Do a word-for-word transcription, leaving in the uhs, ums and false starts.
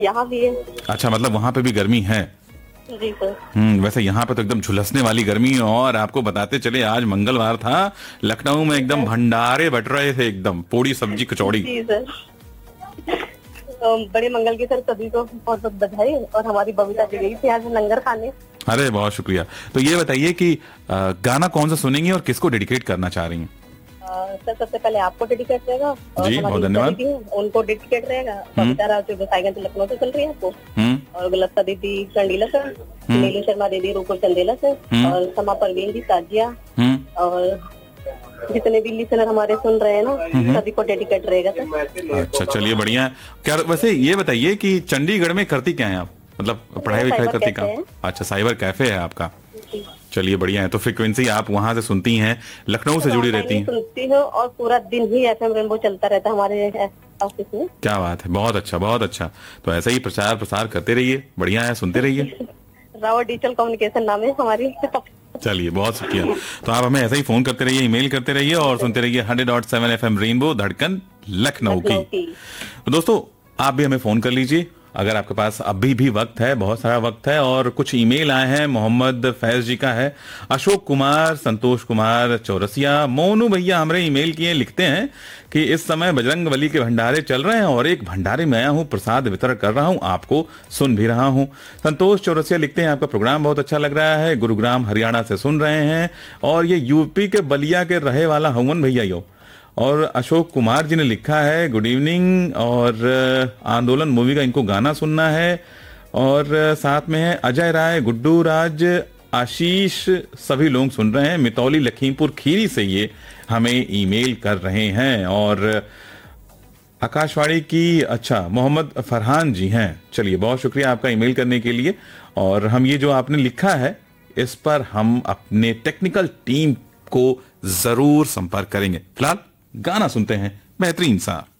यहाँ भी है। अच्छा, मतलब वहाँ पे भी गर्मी है? जी सर। हम्म वैसे यहाँ पे तो एकदम झुलसने वाली गर्मी। और आपको बताते चले, आज मंगलवार था, लखनऊ में एकदम भंडारे बट रहे थे, एकदम पूड़ी सब्जी कचौड़ी। जी सर। बड़े मंगल की सर सभी को बहुत बहुत बधाई। और हमारी बबीता जी गई थी आज लंगर खाने। अरे बहुत शुक्रिया। तो ये बताइए कि आ, गाना कौन सा सुनेंगी और किसको डेडिकेट करना चाह रही हैं? सर सबसे पहले आपको डेडिकेट रहेगा और जी, बहुत धन्यवाद। उनको डेडिकेट रहेगा। बबीता राव जो साइगंज लखनऊ से चल रही है आपको, और गुलस्ता दीदी चंडीला सर, नीलू शर्मा दीदी रूपपुर चंदेला से, और समा परवीन जी ताजिया, और जितने भी लिसनर हमारे सुन रहे हैं ना, सभी को डेडिकेट रहेगा सर। अच्छा, चलिए बढ़िया है। क्या वैसे ये बताइए कि चंडीगढ़ में करती क्या है आप, मतलब पढ़ाई लिखाई करती क्या? अच्छा, साइबर कैफे है आपका। चलिए बढ़िया है। तो फ्रीक्वेंसी आप वहाँ से सुनती हैं, लखनऊ से जुड़ी रहती हैं? सुनती हूँ, और पूरा दिन ही एफएम रेनबो चलता रहता है हमारे ऑफिस में। क्या बात है, बहुत अच्छा बहुत अच्छा। तो ऐसा ही प्रचार प्रसार करते रहिए, बढ़िया है, सुनते रहिए। रावत डिजिटल कम्युनिकेशन नाम है हमारी। चलिए बहुत शुक्रिया। तो आप हमें ऐसा ही फोन करते रहिए, ईमेल करते रहिए और सुनते रहिए hundred dot seven F M rainbow, धड़कन लखनऊ की। तो दोस्तों, आप भी हमें फोन कर लीजिए अगर आपके पास अभी भी वक्त है, बहुत सारा वक्त है। और कुछ ईमेल आए हैं, मोहम्मद फैज जी का है, अशोक कुमार, संतोष कुमार चौरसिया, मोनू भैया हमारे ईमेल किए, लिखते हैं कि इस समय बजरंग बली के भंडारे चल रहे हैं और एक भंडारे में आया हूं, प्रसाद वितरण कर रहा हूं, आपको सुन भी रहा हूं। संतोष चौरसिया लिखते हैं, आपका प्रोग्राम बहुत अच्छा लग रहा है, गुरुग्राम हरियाणा से सुन रहे हैं, और ये यूपी के बलिया के रहे वाला हवन भैया यो। और अशोक कुमार जी ने लिखा है, गुड इवनिंग, और आंदोलन मूवी का इनको गाना सुनना है। और साथ में है अजय राय, गुड्डू राज, आशीष, सभी लोग सुन रहे हैं। मितौली लखीमपुर खीरी से ये हमें ईमेल कर रहे हैं। और आकाशवाणी की, अच्छा, मोहम्मद फरहान जी हैं। चलिए बहुत शुक्रिया आपका ईमेल करने के लिए। और हम ये जो आपने लिखा है, इस पर हम अपने टेक्निकल टीम को जरूर संपर्क करेंगे। फिलहाल गाना सुनते हैं, बेहतरीन सा।